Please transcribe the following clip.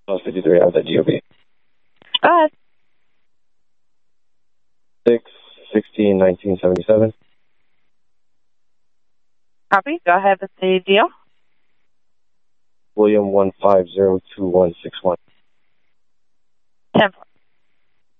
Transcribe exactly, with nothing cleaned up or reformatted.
Plus fifty-three, how's that G O B? Go ahead. six sixteen nineteen seventy-seven. Copy. Go ahead with the deal. William one five zero two one six one. ten four.